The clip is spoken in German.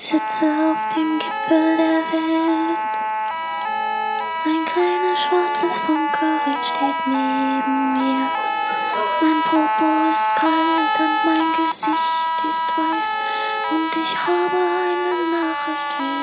sitze auf dem Gipfel der Welt. Ein kleines schwarzes Funkgerät steht neben mir. Mein Popo ist kalt und mein Gesicht ist weiß und ich habe eine Nachricht für